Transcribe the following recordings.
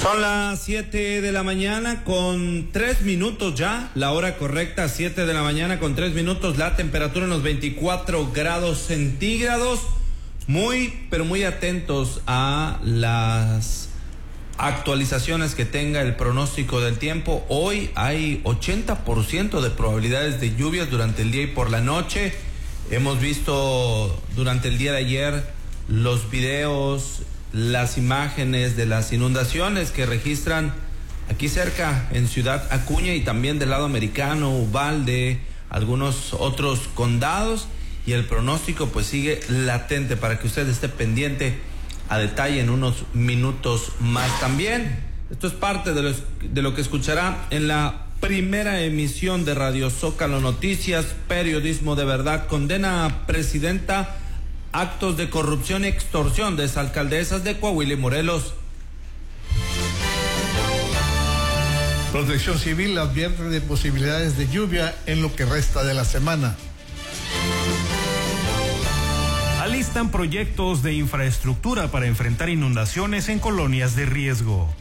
Son las 7 de la mañana con 3 minutos ya, la hora correcta, 7 de la mañana con 3 minutos, la temperatura en los 24 grados centígrados. Pero muy atentos a las actualizaciones que tenga el pronóstico del tiempo. Hoy hay 80% de probabilidades de lluvias durante el día y por la noche. Hemos visto durante el día de ayer los videos, las imágenes de las inundaciones que registran aquí cerca en Ciudad Acuña y también del lado americano, Uvalde, algunos otros condados, y el pronóstico pues sigue latente para que usted esté pendiente a detalle en unos minutos más. También esto es parte de lo que escuchará en la primera emisión de Radio Zócalo Noticias. Periodismo de verdad. Condena a presidenta actos de corrupción y extorsión de exalcaldesas de Coahuila y Morelos. Protección Civil advierte de posibilidades de lluvia en lo que resta de la semana. Alistan proyectos de infraestructura para enfrentar inundaciones en colonias de riesgo.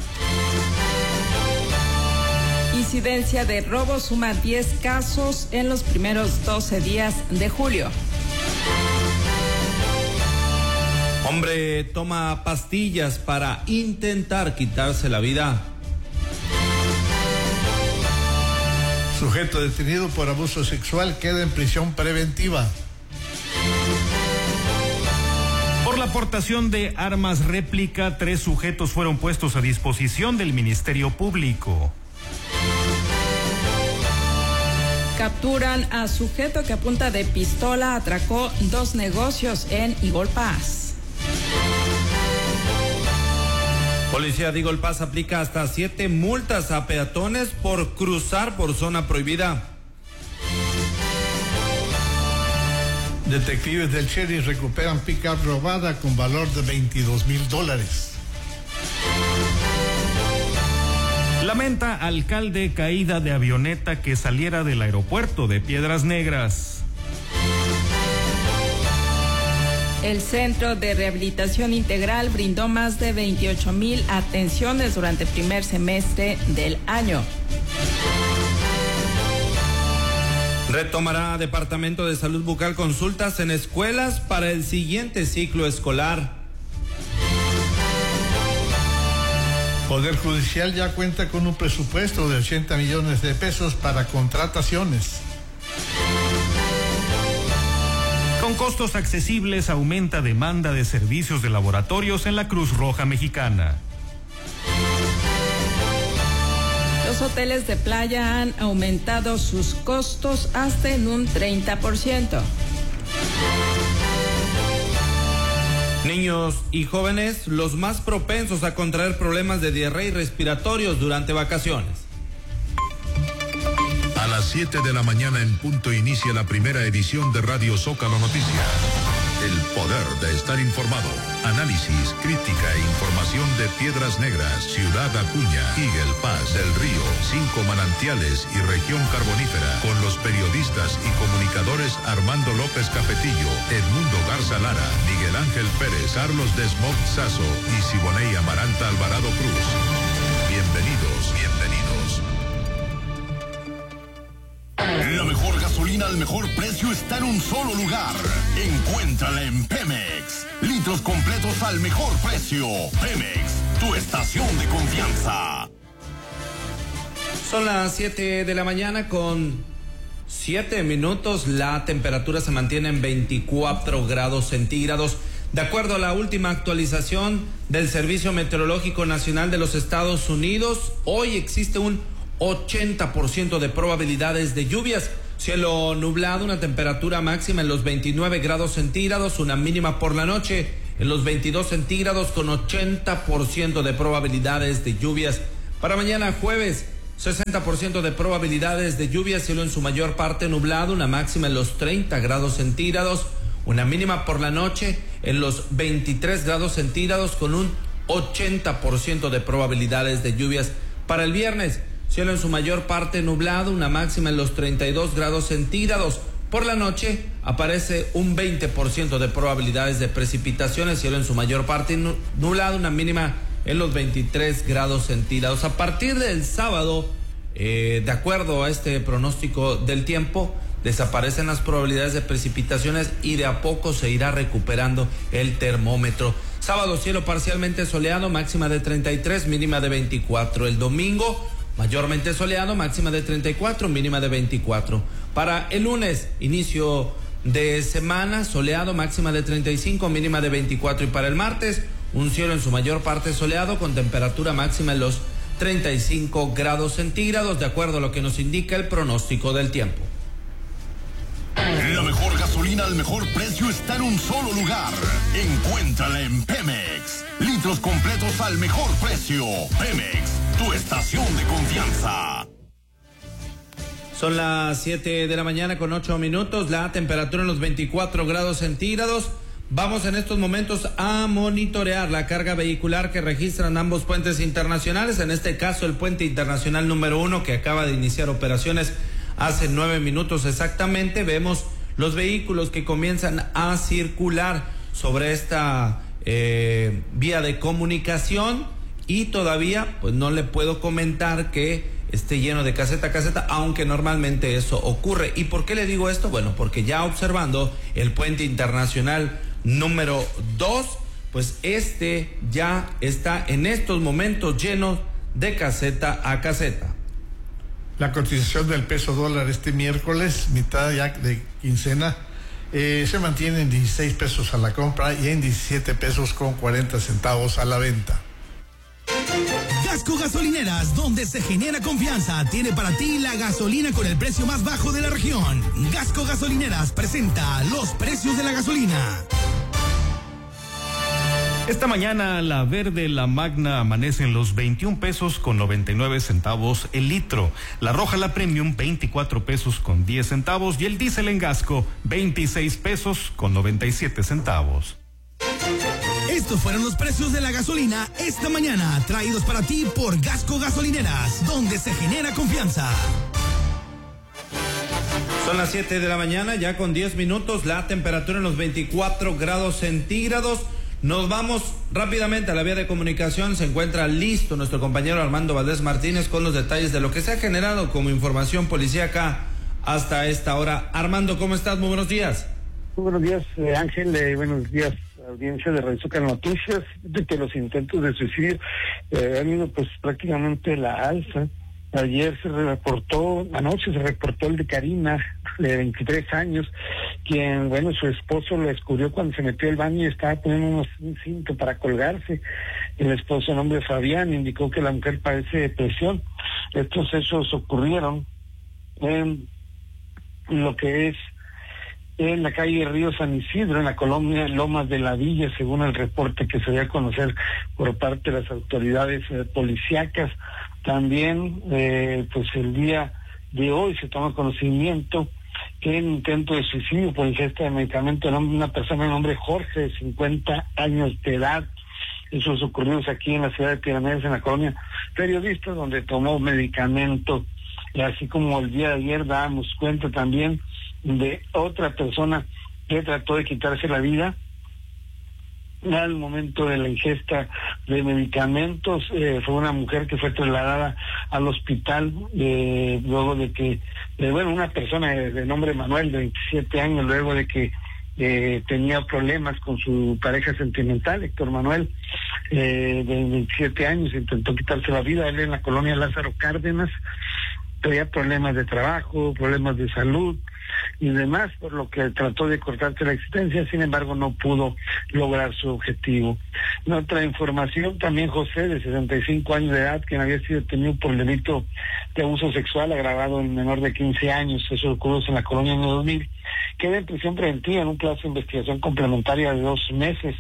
Incidencia de robo suma 10 casos en los primeros 12 días de julio. Hombre toma pastillas para intentar quitarse la vida. Sujeto detenido por abuso sexual queda en prisión preventiva. Por la aportación de armas réplica, 3 sujetos fueron puestos a disposición del Ministerio Público. Capturan a sujeto que a punta de pistola atracó 2 negocios en Eagle Pass. Policía de Eagle Pass aplica hasta 7 multas a peatones por cruzar por zona prohibida. Detectives del Sheriff recuperan pick-up robada con valor de $22,000. Lamenta alcalde caída de avioneta que saliera del aeropuerto de Piedras Negras. El Centro de Rehabilitación Integral brindó más de 28,000 atenciones durante el primer semestre del año. Retomará Departamento de Salud Bucal consultas en escuelas para el siguiente ciclo escolar. Poder Judicial ya cuenta con un presupuesto de 80 millones de pesos para contrataciones. Con costos accesibles aumenta demanda de servicios de laboratorios en la Cruz Roja Mexicana. Los hoteles de playa han aumentado sus costos hasta en un 30%. Niños y jóvenes, los más propensos a contraer problemas de diarrea y respiratorios durante vacaciones. A las 7 de la mañana en punto inicia la primera edición de Radio Zócalo Noticias. El poder de estar informado. Análisis, crítica e información de Piedras Negras, Ciudad Acuña, Eagle Pass, El Río, 5 Manantiales y Región Carbonífera. Con los periodistas y comunicadores Armando López Cafetillo, Edmundo Garza Lara, Miguel Ángel Pérez, Carlos Desmond Sazo y Siboney Amaranta Alvarado Cruz. Bienvenidos. La mejor gasolina al mejor precio está en un solo lugar. Encuéntrala en Pemex. Litros completos al mejor precio. Pemex, tu estación de confianza. Son las 7 de la mañana con 7 minutos. La temperatura se mantiene en 24 grados centígrados. De acuerdo a la última actualización del Servicio Meteorológico Nacional de los Estados Unidos, hoy existe un 80% de probabilidades de lluvias. Cielo nublado, una temperatura máxima en los 29 grados centígrados, una mínima por la noche en los 22 centígrados con 80% de probabilidades de lluvias. Para mañana jueves, 60% de probabilidades de lluvias, cielo en su mayor parte nublado, una máxima en los 30 grados centígrados, una mínima por la noche en los 23 grados centígrados con un 80% de probabilidades de lluvias. Para el viernes, cielo en su mayor parte nublado, una máxima en los 32 grados centígrados. Por la noche aparece un 20% de probabilidades de precipitaciones, cielo en su mayor parte nublado, una mínima en los 23 grados centígrados. A partir del sábado, de acuerdo a este pronóstico del tiempo, desaparecen las probabilidades de precipitaciones y de a poco se irá recuperando el termómetro. Sábado, cielo parcialmente soleado, máxima de 33, mínima de 24. El domingo, mayormente soleado, máxima de 34, mínima de 24. Para el lunes, inicio de semana, soleado, máxima de 35, mínima de 24. Y para el martes, un cielo en su mayor parte soleado, con temperatura máxima en los 35 grados centígrados, de acuerdo a lo que nos indica el pronóstico del tiempo. La mejor gasolina al mejor precio está en un solo lugar. Encuéntrala en Pemex. Litros completos al mejor precio. Pemex, tu estación de confianza. Son las 7 de la mañana con 8 minutos. La temperatura en los 24 grados centígrados. Vamos en estos momentos a monitorear la carga vehicular que registran ambos puentes internacionales. En este caso, el puente internacional número 1, que acaba de iniciar operaciones hace 9 minutos exactamente. Vemos los vehículos que comienzan a circular sobre esta vía de comunicación, y todavía pues no le puedo comentar que esté lleno de caseta a caseta, aunque normalmente eso ocurre. ¿Y por qué le digo esto? Bueno, porque ya observando el puente internacional número 2, pues este ya está en estos momentos lleno de caseta a caseta. La cotización del peso dólar este miércoles, mitad ya de quincena, se mantiene en 16 pesos a la compra y en 17 pesos con 40 centavos a la venta. Gasco Gasolineras, donde se genera confianza, tiene para ti la gasolina con el precio más bajo de la región. Gasco Gasolineras presenta los precios de la gasolina. Esta mañana la verde, la magna, amanece en los 21 pesos con 99 centavos el litro. La roja, la premium, 24 pesos con 10 centavos. Y el diésel en Gasco, 26 pesos con 97 centavos. Estos fueron los precios de la gasolina esta mañana, traídos para ti por Gasco Gasolineras, donde se genera confianza. Son las 7 de la mañana, ya con 10 minutos, la temperatura en los 24 grados centígrados. Nos vamos rápidamente a la vía de comunicación. Se encuentra listo nuestro compañero Armando Valdés Martínez con los detalles de lo que se ha generado como información policíaca hasta esta hora. Armando, ¿cómo estás? Muy buenos días. Muy buenos días, Ángel. Buenos días, audiencia de Radio Zócalo Noticias. De que los intentos de suicidio han ido pues prácticamente la alza. Ayer anoche se reportó el de Karina, de 23 años, quien, su esposo lo descubrió cuando se metió al baño y estaba poniendo un cinto para colgarse. El esposo, el nombre Fabián, indicó que la mujer padece depresión. Estos hechos ocurrieron en lo que es en la calle Río San Isidro, en la colonia Lomas de la Villa, según el reporte que se dio a conocer por parte de las autoridades policíacas. También, pues el día de hoy se toma conocimiento que en intento de suicidio por ingesta de medicamento de una persona de nombre Jorge, de 50 años de edad. Esos ocurridos aquí en la ciudad de Pirámides, en la colonia Periodistas, donde tomó medicamento. Y así como el día de ayer dábamos cuenta también de otra persona que trató de quitarse la vida al momento de la ingesta de medicamentos. Fue una mujer que fue trasladada al hospital luego de que, una persona de nombre Manuel, de 27 años, luego de que tenía problemas con su pareja sentimental, Héctor Manuel, de 27 años, intentó quitarse la vida. Él en la colonia Lázaro Cárdenas tenía problemas de trabajo, problemas de salud y demás, por lo que trató de cortarse la existencia. Sin embargo, no pudo lograr su objetivo. En otra información, también José, de 65 años de edad, quien había sido detenido por el delito de abuso sexual agravado en menor de 15 años, eso ocurrió en la colonia 2000, queda en prisión preventiva en un plazo de investigación complementaria de 2 meses.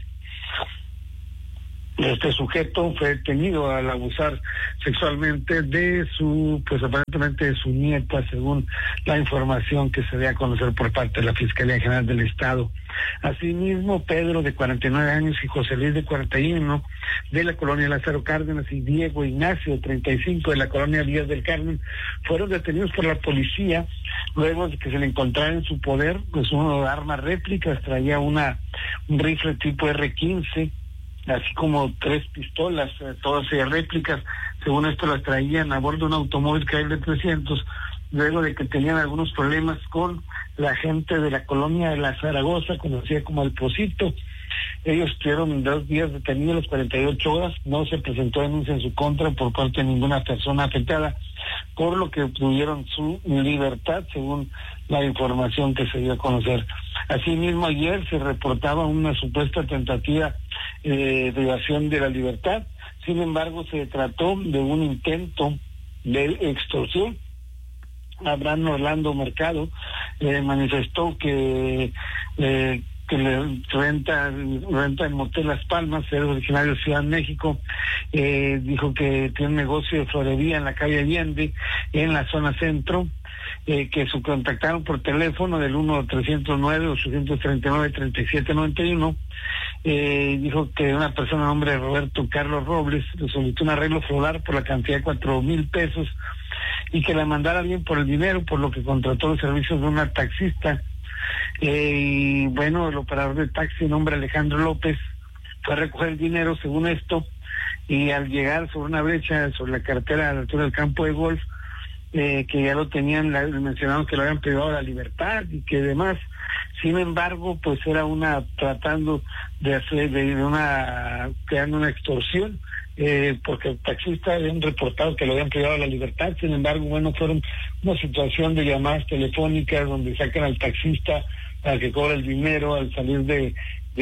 Este sujeto fue detenido al abusar sexualmente de aparentemente de su nieta, según la información que se dio a conocer por parte de la Fiscalía General del Estado. Asimismo, Pedro, de 49 años, y José Luis, de 41, de la colonia Lázaro Cárdenas, y Diego Ignacio, de 35, de la colonia Díaz del Carmen, fueron detenidos por la policía luego de que se le encontrara en su poder pues una arma réplica. Traía un rifle tipo R-15, así como 3 pistolas, todas réplicas. Según esto las traían a bordo de un automóvil Chrysler 300, luego de que tenían algunos problemas con la gente de la colonia de la Zaragoza, conocida como El Pocito. Ellos estuvieron 2 días detenidos, las 48 horas, no se presentó denuncia en su contra por parte de ninguna persona afectada, por lo que obtuvieron su libertad, según la información que se dio a conocer. Asimismo, ayer se reportaba una supuesta tentativa de evasión de la libertad. Sin embargo, se trató de un intento de extorsión. Abraham Orlando Mercado manifestó que le renta el motel Las Palmas, es originario de Ciudad de México. Dijo que tiene un negocio de florería en la calle Allende, en la zona centro, que se contactaron por teléfono del 1-309-839-3791. Dijo que una persona de nombre de Roberto Carlos Robles le solicitó un arreglo floral por la cantidad de 4,000 pesos y que le mandara bien por el dinero, por lo que contrató los servicios de una taxista. Y bueno, el operador de taxi, nombre Alejandro López, fue a recoger el dinero, según esto, y al llegar sobre una brecha, sobre la carretera a la altura del campo de golf, que ya lo tenían, mencionaron que lo habían privado de la libertad y que demás. Sin embargo, pues era tratando de hacer, creando una extorsión, porque el taxista habían reportado que lo habían privado de la libertad. Sin embargo, bueno, fueron una situación de llamadas telefónicas donde sacan al taxista para que cobre el dinero al salir de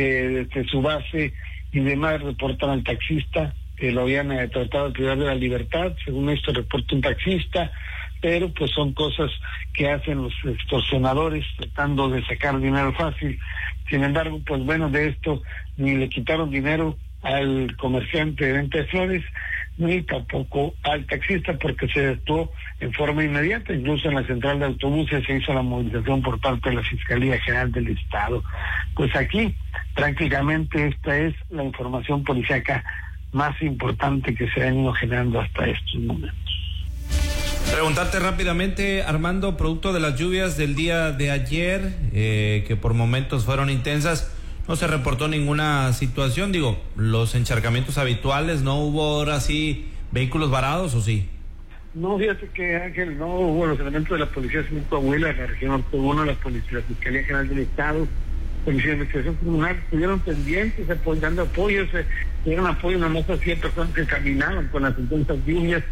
su base y demás. Reportan al taxista que lo habían tratado de privar de la libertad. Según esto reporta un taxista, pero pues son cosas que hacen los extorsionadores tratando de sacar dinero fácil. Sin embargo, pues bueno, de esto ni le quitaron dinero al comerciante de venta de flores, ni tampoco al taxista, porque se actuó en forma inmediata. Incluso en la central de autobuses se hizo la movilización por parte de la Fiscalía General del Estado. Pues aquí, prácticamente, esta es la información policíaca más importante que se ha ido generando hasta estos momentos. Preguntarte rápidamente, Armando, producto de las lluvias del día de ayer, que por momentos fueron intensas, no se reportó ninguna situación, los encharcamientos habituales, ¿no hubo ahora sí vehículos varados o sí? No, fíjate que, Ángel, no hubo los elementos de la Policía Civil Coahuila, la región Norte 1, la Fiscalía General del Estado, Policía de Investigación Criminal, estuvieron pendientes, dando apoyos, dieron apoyo nada más a 100 personas que caminaban con las intensas lluvias.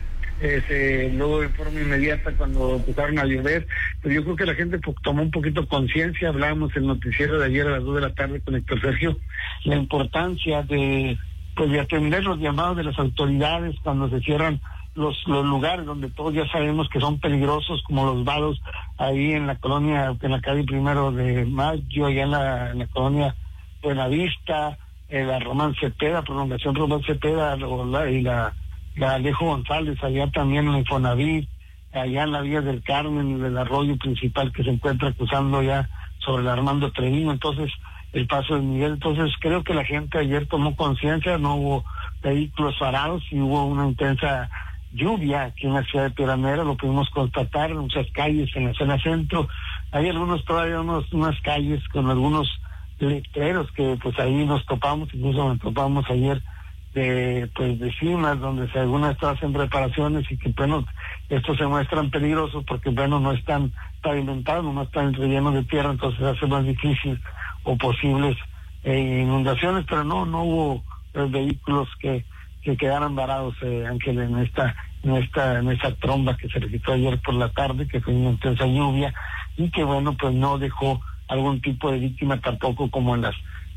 Luego de forma inmediata cuando empezaron a llover, pero yo creo que la gente tomó un poquito conciencia. Hablábamos en el noticiero de ayer a las 2 de la tarde con Héctor Sergio, la importancia de atender los llamados de las autoridades cuando se cierran los lugares donde todos ya sabemos que son peligrosos, como los vados ahí en la colonia, en la calle 1 de Mayo, allá en la colonia Buenavista, la Román Cepeda, prolongación Román Cepeda, y la Alejo González, allá también en el Infonavit, allá en la Vía del Carmen, el arroyo principal que se encuentra cruzando ya sobre el Armando Treviño, entonces el paso de Miguel. Entonces creo que la gente ayer tomó conciencia, no hubo vehículos varados y hubo una intensa lluvia aquí en la ciudad de Piedras Negras, lo pudimos constatar en muchas calles en la zona centro. Hay unas calles con algunos letreros que pues ahí nos topamos, incluso nos topamos ayer de cimas donde algunas hacen reparaciones y que bueno, estos se muestran peligrosos porque bueno, no están pavimentados, no están rellenos de tierra, entonces hace más difícil o posibles inundaciones, pero no hubo vehículos que quedaran varados, Ángel, en esta tromba que se registró ayer por la tarde, que fue una intensa lluvia y que bueno, pues no dejó algún tipo de víctima tampoco como en las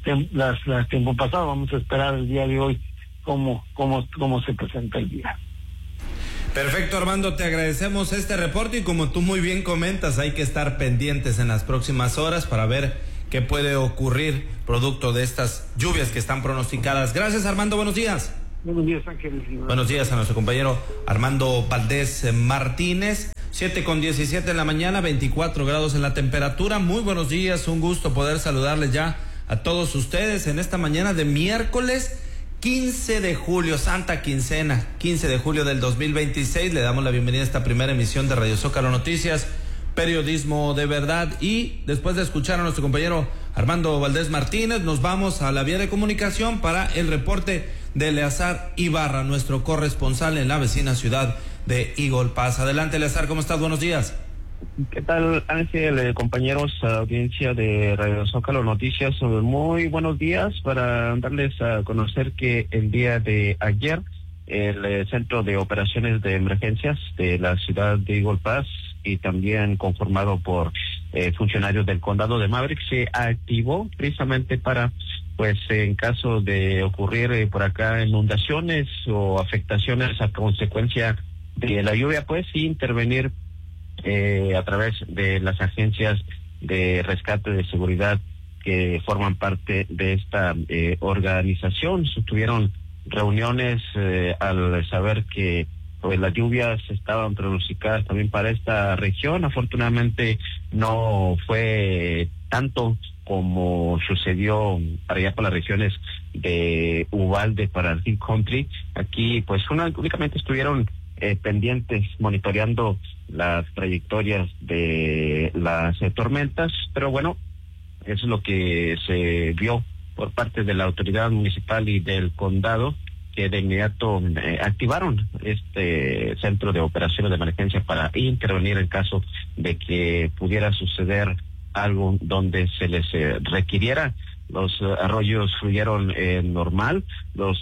tiempo pasado. Vamos a esperar el día de hoy cómo se presenta el día. Perfecto, Armando, te agradecemos este reporte y como tú muy bien comentas, hay que estar pendientes en las próximas horas para ver qué puede ocurrir producto de estas lluvias que están pronosticadas. Gracias, Armando, buenos días. Buenos días, Ángel. Buenos días a nuestro compañero Armando Valdés Martínez. 7:17 en la mañana, 24 grados en la temperatura. Muy buenos días, un gusto poder saludarles ya a todos ustedes en esta mañana de miércoles 15 de julio, Santa Quincena, 15 de julio del 2026. Le damos la bienvenida a esta primera emisión de Radio Zócalo Noticias. periodismo de verdad. Y después de escuchar a nuestro compañero Armando Valdés Martínez, nos vamos a la vía de comunicación para el reporte de Eleazar Ibarra, nuestro corresponsal en la vecina ciudad de Eagle Pass. Adelante, Eleazar, ¿cómo estás? Buenos días. ¿Qué tal, Ángel, compañeros, audiencia de Radio Zócalo Noticias? Muy buenos días, para darles a conocer que el día de ayer el Centro de Operaciones de Emergencias de la ciudad de Eagle Pass, y también conformado por funcionarios del condado de Maverick, se activó precisamente para, pues, en caso de ocurrir por acá inundaciones o afectaciones a consecuencia de la lluvia, pues intervenir a través de las agencias de rescate de seguridad que forman parte de esta organización. Tuvieron reuniones al saber que pues las lluvias estaban pronosticadas también para esta región. Afortunadamente no fue tanto como sucedió para allá por las regiones de Uvalde, para Hill Country. Aquí pues únicamente estuvieron pendientes, monitoreando las trayectorias de las tormentas, pero bueno, eso es lo que se vio por parte de la autoridad municipal y del condado, que de inmediato activaron este centro de operaciones de emergencia para intervenir en caso de que pudiera suceder algo donde se les requiriera. Los arroyos fluyeron normal, los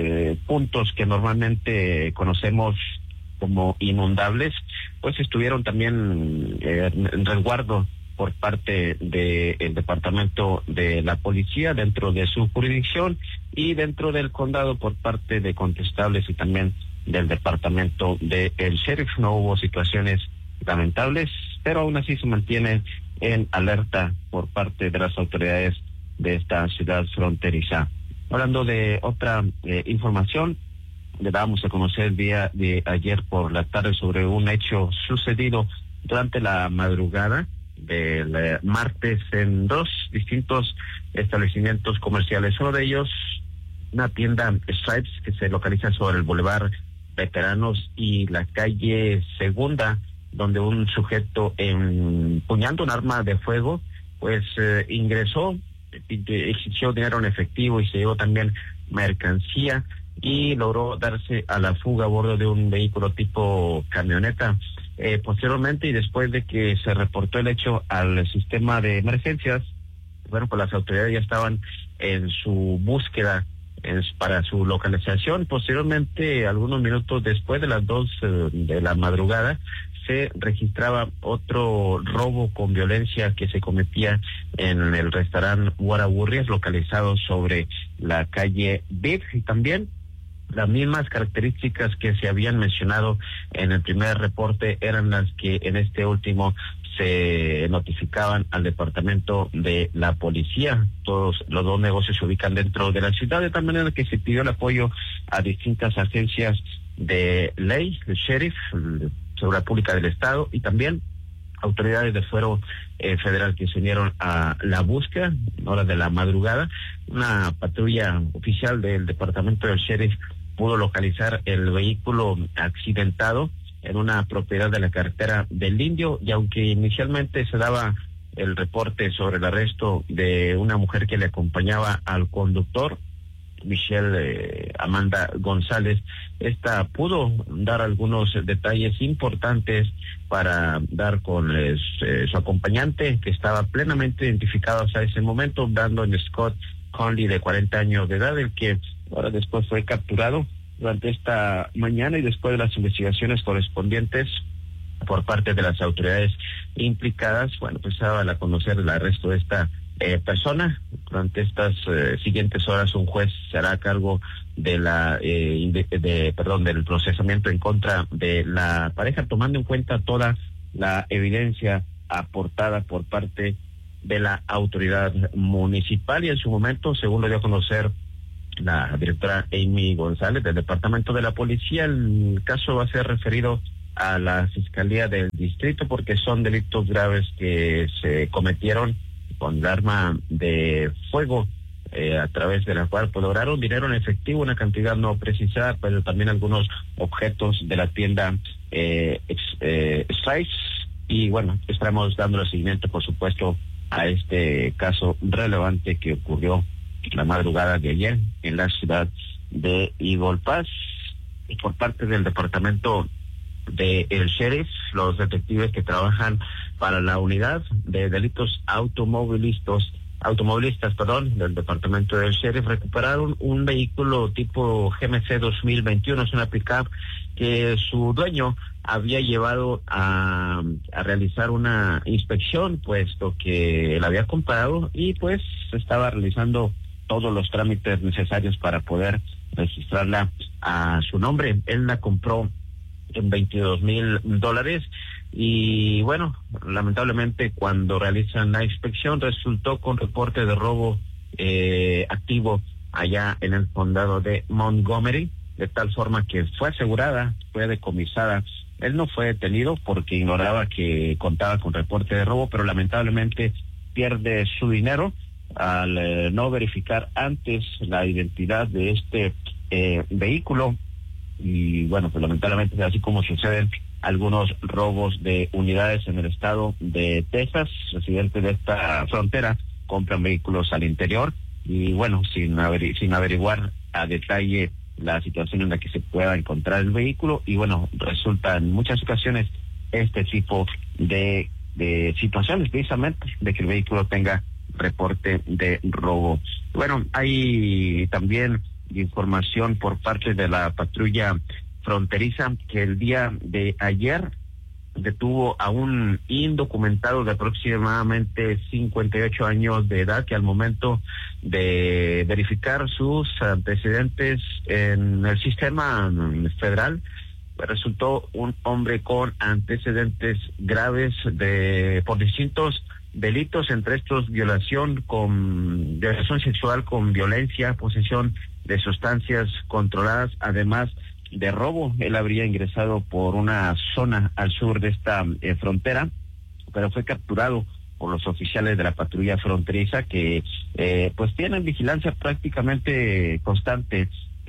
puntos que normalmente conocemos como inundables, pues estuvieron también en resguardo por parte del departamento de la policía dentro de su jurisdicción, y dentro del condado por parte de contestables y también del departamento del sheriff. No hubo situaciones lamentables, pero aún así se mantiene en alerta por parte de las autoridades de esta ciudad fronteriza. Hablando de otra información, le damos a conocer el día de ayer por la tarde sobre un hecho sucedido durante la madrugada del martes en dos distintos establecimientos comerciales. Uno de ellos, una tienda Stripes, que se localiza sobre el Boulevard Veteranos y la calle Segunda, donde un sujeto empuñando un arma de fuego, pues ingresó, exigió dinero en efectivo y se llevó también mercancía, y logró darse a la fuga a bordo de un vehículo tipo camioneta. Posteriormente, y después de que se reportó el hecho al sistema de emergencias, bueno, pues las autoridades ya estaban en su búsqueda para su localización. Posteriormente, algunos minutos después de las 2 de la madrugada, se registraba otro robo con violencia que se cometía en el restaurante Waraburrias, localizado sobre la calle Big, y también las mismas características que se habían mencionado en el primer reporte eran las que en este último se notificaban al departamento de la policía. Todos los dos negocios se ubican dentro de la ciudad, de tal manera que se pidió el apoyo a distintas agencias de ley, el sheriff, seguridad pública del estado, y también autoridades de fuero federal, que se unieron a la búsqueda en horas de la madrugada. Una patrulla oficial del departamento del sheriff pudo localizar el vehículo accidentado en una propiedad de la carretera del Indio, y aunque inicialmente se daba el reporte sobre el arresto de una mujer que le acompañaba al conductor, Michelle Amanda González, esta pudo dar algunos detalles importantes para dar con su acompañante, que estaba plenamente identificado hasta ese momento, Brandon Scott Conley, de 40 años de edad, el que ahora después fue capturado durante esta mañana, y después de las investigaciones correspondientes por parte de las autoridades implicadas, bueno, pues estaba a conocer el arresto de esta persona. Durante estas siguientes horas, un juez se hará cargo de del procesamiento en contra de la pareja, tomando en cuenta toda la evidencia aportada por parte de la autoridad municipal. Y en su momento, según lo dio a conocer la directora Amy González del departamento de la policía, el caso va a ser referido a la Fiscalía del Distrito, porque son delitos graves que se cometieron con el arma de fuego, a través de la cual pues, lograron dinero en efectivo, una cantidad no precisada, pero también algunos objetos de la tienda Stripes, y bueno, estaremos dando seguimiento, por supuesto, a este caso relevante que ocurrió la madrugada de ayer en la ciudad de Eagle Pass. Y por parte del departamento de el sheriff, los detectives que trabajan para la unidad de delitos automovilistas, del departamento del sheriff, recuperaron un vehículo tipo GMC 2021, es una pickup que su dueño había llevado a realizar una inspección, puesto que la había comprado y pues estaba realizando todos los trámites necesarios para poder registrarla a su nombre. Él la compró en $22,000 y bueno, lamentablemente cuando realizan la inspección resultó con reporte de robo activo allá en el condado de Montgomery, de tal forma que fue asegurada, fue decomisada. Él no fue detenido porque ignoraba que contaba con reporte de robo, pero lamentablemente pierde su dinero al no verificar antes la identidad de este vehículo. Y bueno, pues lamentablemente, así como suceden algunos robos de unidades en el estado de Texas, residentes de esta frontera compran vehículos al interior y bueno, sin averiguar a detalle la situación en la que se pueda encontrar el vehículo, y bueno, resulta en muchas ocasiones este tipo de situaciones, precisamente de que el vehículo tenga reporte de robo. Bueno, hay también información por parte de la patrulla fronteriza que el día de ayer detuvo a un indocumentado de aproximadamente 58 años de edad, que al momento de verificar sus antecedentes en el sistema federal resultó un hombre con antecedentes graves por distintos delitos, entre estos violación sexual con violencia, posesión de sustancias controladas, además de robo. Él habría ingresado por una zona al sur de esta frontera, pero fue capturado por los oficiales de la patrulla fronteriza que pues tienen vigilancia prácticamente constante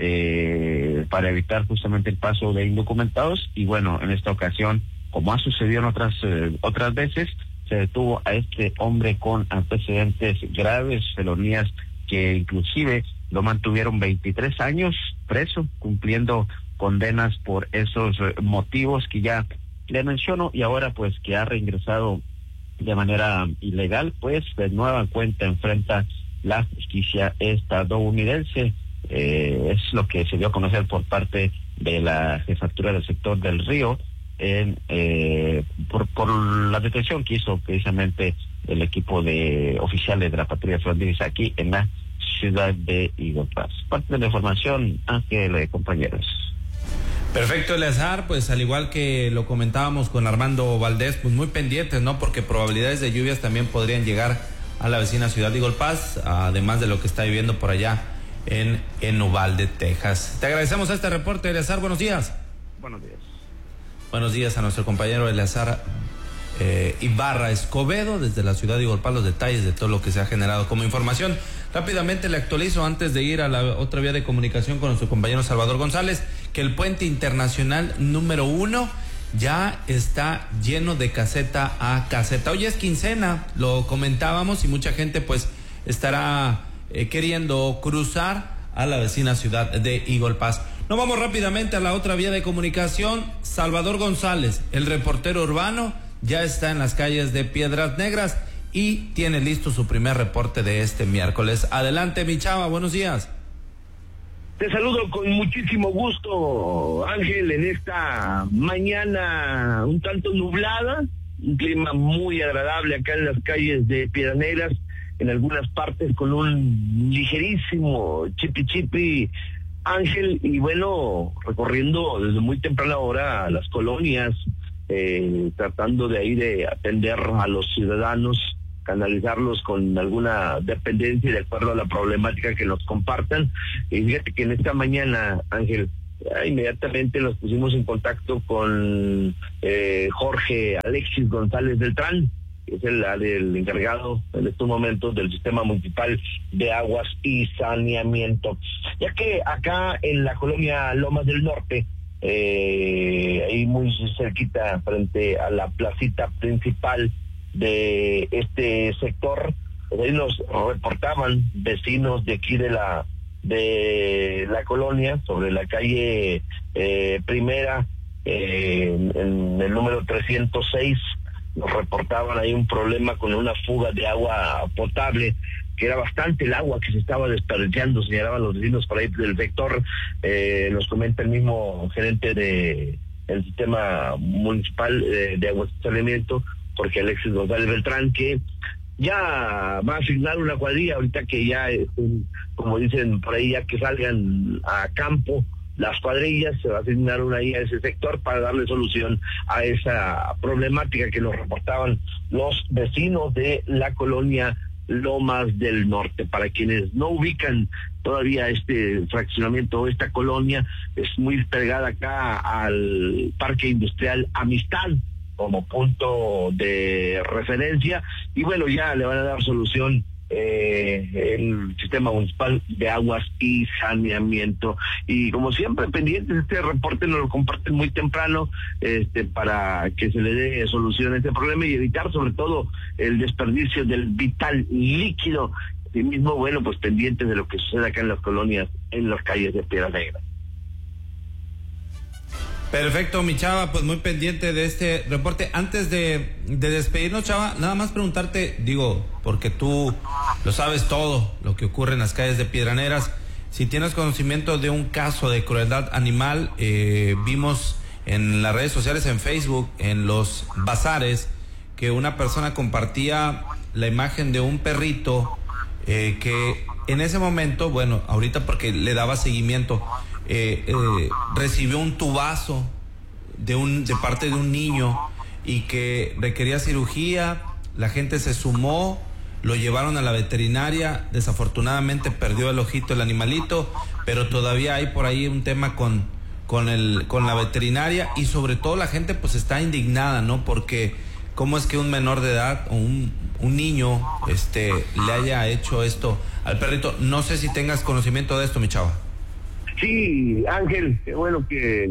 para evitar justamente el paso de indocumentados. Y bueno, en esta ocasión, como ha sucedido en otras veces, se detuvo a este hombre con antecedentes graves, felonías que inclusive lo mantuvieron 23 años preso, cumpliendo condenas por esos motivos que ya le menciono, y ahora pues que ha reingresado de manera ilegal, pues de nueva cuenta enfrenta la justicia estadounidense. Es lo que se dio a conocer por parte de la jefatura del sector del Río por la detención que hizo precisamente el equipo de oficiales de la patrulla fronteriza aquí en la ciudad de Eagle Pass. Parte de la información, Ángel, compañeros. Perfecto, Eleazar, pues al igual que lo comentábamos con Armando Valdés, pues muy pendientes, ¿no? Porque probabilidades de lluvias también podrían llegar a la vecina ciudad de Eagle Pass, además de lo que está viviendo por allá en Uvalde, Texas. Te agradecemos este reporte, Eleazar, buenos días. Buenos días. Buenos días a nuestro compañero Eleazar Ibarra Escobedo desde la ciudad de Eagle Pass, los detalles de todo lo que se ha generado como información. Rápidamente le actualizo antes de ir a la otra vía de comunicación con nuestro compañero Salvador González, que el puente internacional número 1 ya está lleno de caseta a caseta. Hoy es quincena, lo comentábamos, y mucha gente pues estará queriendo cruzar a la vecina ciudad de Eagle Pass. Nos vamos rápidamente a la otra vía de comunicación. Salvador González, el reportero urbano, ya está en las calles de Piedras Negras y tiene listo su primer reporte de este miércoles. Adelante, mi chava, buenos días. Te saludo con muchísimo gusto, Ángel, en esta mañana un tanto nublada, un clima muy agradable acá en las calles de Piedras Negras, en algunas partes con un ligerísimo chipi, Ángel, y bueno, recorriendo desde muy temprana hora las colonias, tratando de ahí de atender a los ciudadanos, canalizarlos con alguna dependencia de acuerdo a la problemática que nos compartan. Y fíjate que en esta mañana, Ángel, inmediatamente nos pusimos en contacto con Jorge Alexis González Beltrán, que es el encargado en estos momentos del Sistema Municipal de Aguas y Saneamiento, ya que acá en la colonia Lomas del Norte ahí muy cerquita frente a la placita principal de este sector. Ahí nos reportaban vecinos de aquí de la colonia, sobre la calle Primera, en el número 306, nos reportaban ahí un problema con una fuga de agua potable, que era bastante el agua que se estaba desperdiciando, señalaban los vecinos por ahí del sector. Nos comenta el mismo gerente del sistema municipal de agua y saneamiento, Jorge Alexis González Beltrán, que ya va a asignar una cuadrilla, ahorita que ya, como dicen por ahí, ya que salgan a campo las cuadrillas, se va a asignar una ahí a ese sector para darle solución a esa problemática que nos reportaban los vecinos de la colonia Lomas del Norte. Para quienes no ubican todavía este fraccionamiento, esta colonia es muy pegada acá al Parque Industrial Amistad como punto de referencia, y bueno, ya le van a dar solución el sistema municipal de aguas y saneamiento. Y como siempre, pendientes, este reporte nos lo comparten muy temprano, para que se le dé solución a este problema y evitar sobre todo el desperdicio del vital líquido. Y mismo, bueno, pues pendientes de lo que sucede acá en las colonias, en las calles de Piedras Negras. Perfecto, mi Chava, pues muy pendiente de este reporte. Antes de despedirnos, Chava, nada más preguntarte, digo, porque tú lo sabes todo, lo que ocurre en las calles de Piedraneras, si tienes conocimiento de un caso de crueldad animal. Vimos en las redes sociales, en Facebook, en los bazares, que una persona compartía la imagen de un perrito que en ese momento, bueno, ahorita porque le daba seguimiento, recibió un tubazo de parte de un niño y que requería cirugía. La gente se sumó, lo llevaron a la veterinaria, desafortunadamente perdió el ojito el animalito, pero todavía hay por ahí un tema con la veterinaria, y sobre todo la gente pues está indignada, ¿no? Porque cómo es que un menor de edad o un niño le haya hecho esto al perrito. No sé si tengas conocimiento de esto, mi Chava. Sí, Ángel, qué bueno que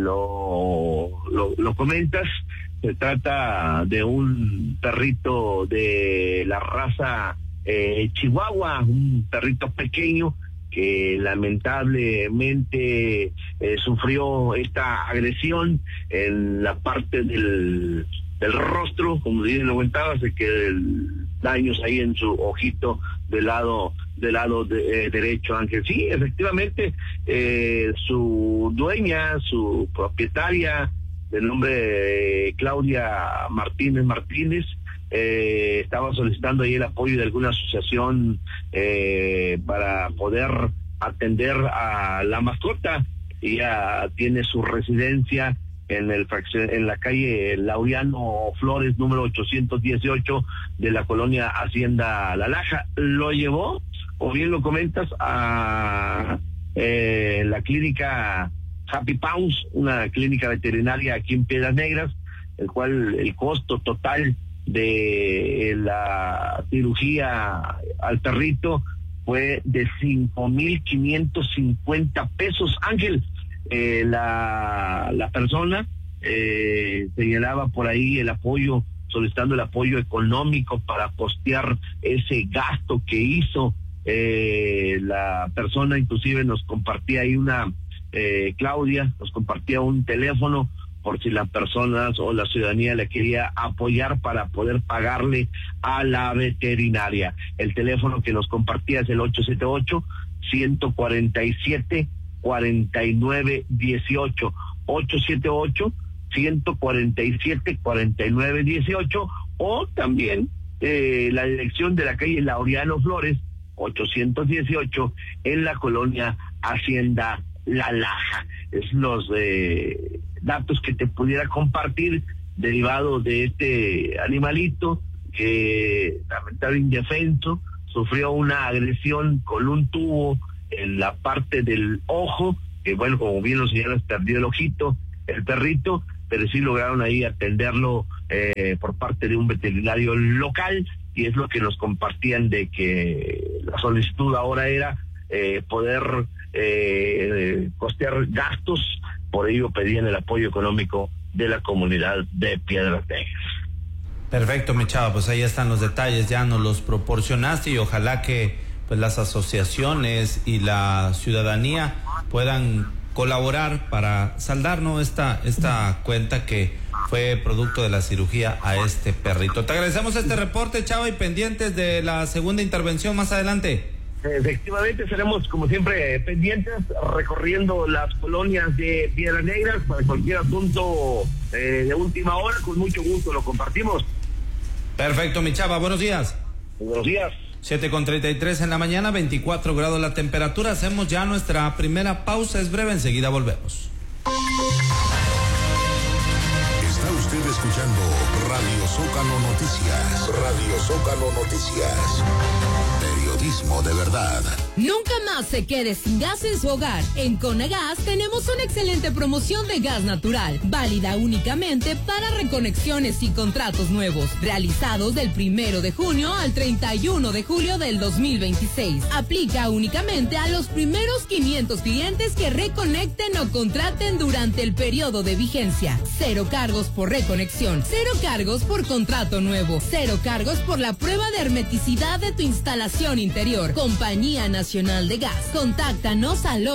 lo comentas. Se trata de un perrito de la raza Chihuahua, un perrito pequeño que lamentablemente sufrió esta agresión en la parte del rostro, como bien lo comentabas, de que daños ahí en su ojito del lado derecho, Ángel. Sí, efectivamente, su dueña, su propietaria, de nombre Claudia Martínez, estaba solicitando ahí el apoyo de alguna asociación para poder atender a la mascota. Ella tiene su residencia en la calle Laureano Flores, número 818 de la colonia Hacienda La Laja. Lo llevó, o bien lo comentas, a la clínica Happy Paws, una clínica veterinaria aquí en Piedras Negras, el cual el costo total de la cirugía al perrito fue de 5,550 pesos, Ángel. La persona señalaba por ahí el apoyo, solicitando el apoyo económico para costear ese gasto que hizo. La persona inclusive nos compartía ahí Claudia nos compartía un teléfono por si las personas o la ciudadanía le quería apoyar para poder pagarle a la veterinaria. El teléfono que nos compartía es el 878-147-4918, 878-147-4918, o también la dirección de la calle Laureano Flores, 818, en la colonia Hacienda La Laja. Es los datos que te pudiera compartir derivado de este animalito que lamentablemente indefenso sufrió una agresión con un tubo en la parte del ojo, que bueno, como bien lo señalas, perdió el ojito el perrito, pero sí lograron ahí atenderlo por parte de un veterinario local, y es lo que nos compartían, de que la solicitud ahora era poder costear gastos por ello pedían el apoyo económico de la comunidad de Piedras Negras. Perfecto, mi chava, pues ahí están los detalles, ya nos los proporcionaste y ojalá que pues las asociaciones y la ciudadanía puedan colaborar para saldar, ¿no?, esta cuenta que fue producto de la cirugía a este perrito. Te agradecemos este reporte, Chava, y pendientes de la segunda intervención más adelante. Efectivamente, seremos como siempre pendientes, recorriendo las colonias de Piedras Negras para cualquier asunto de última hora. Con mucho gusto lo compartimos. Perfecto, mi Chava, buenos días. Buenos días. 7:33 en la mañana, 24 grados la temperatura. Hacemos ya nuestra primera pausa, es breve, enseguida volvemos. Está usted escuchando Radio Zócalo Noticias. Radio Zócalo Noticias. Periodismo de verdad. Nunca más se quede sin gas en su hogar. En Conagas tenemos una excelente promoción de gas natural, válida únicamente para reconexiones y contratos nuevos, realizados del 1 de junio al 31 de julio del 2026. Aplica únicamente a los primeros 500 clientes que reconecten o contraten durante el periodo de vigencia. 0 cargos por reconexión, 0 cargos por contrato nuevo, 0 cargos por la prueba de hermeticidad de tu instalación interior. Compañía Nacional de Gas. Contáctanos al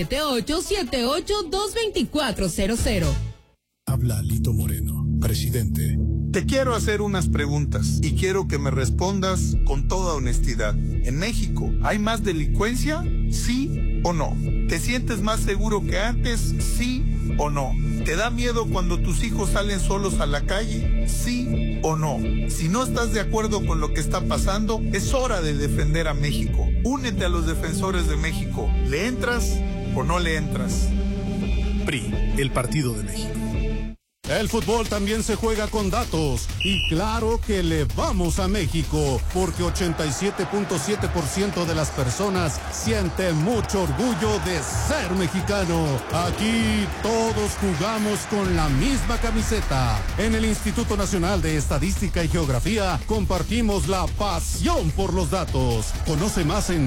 878-78-22400. Habla Lito Moreno, presidente. Te quiero hacer unas preguntas y quiero que me respondas con toda honestidad. ¿En México hay más delincuencia? ¿Sí o no? ¿Te sientes más seguro que antes? ¿Sí o no? ¿Te da miedo cuando tus hijos salen solos a la calle? ¿Sí o no? Si no estás de acuerdo con lo que está pasando, es hora de defender a México. Únete a los defensores de México. ¿Le entras o no le entras? PRI, el Partido de México. El fútbol también se juega con datos y claro que le vamos a México porque 87.7% de las personas sienten mucho orgullo de ser mexicano. Aquí todos jugamos con la misma camiseta. En el Instituto Nacional de Estadística y Geografía compartimos la pasión por los datos. Conoce más en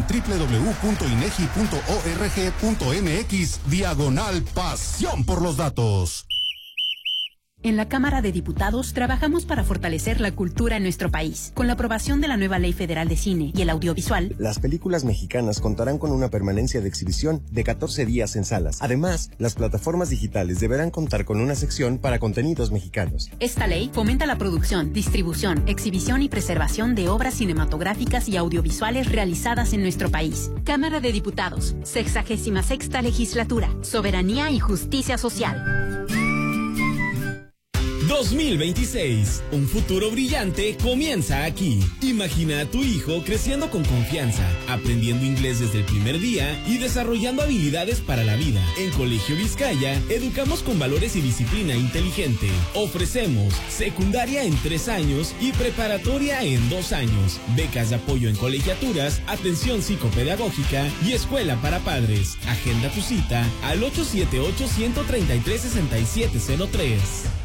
www.inegi.org.mx/pasión por los datos. En la Cámara de Diputados trabajamos para fortalecer la cultura en nuestro país. Con la aprobación de la nueva Ley Federal de Cine y el Audiovisual, las películas mexicanas contarán con una permanencia de exhibición de 14 días en salas. Además, las plataformas digitales deberán contar con una sección para contenidos mexicanos. Esta ley fomenta la producción, distribución, exhibición y preservación de obras cinematográficas y audiovisuales realizadas en nuestro país. Cámara de Diputados, 66ª Legislatura, Soberanía y Justicia Social. 2026. Un futuro brillante comienza aquí. Imagina a tu hijo creciendo con confianza, aprendiendo inglés desde el primer día y desarrollando habilidades para la vida. En Colegio Vizcaya, educamos con valores y disciplina inteligente. Ofrecemos secundaria en 3 años y preparatoria en 2 años. Becas de apoyo en colegiaturas, atención psicopedagógica y escuela para padres. Agenda tu cita al 878-133-6703.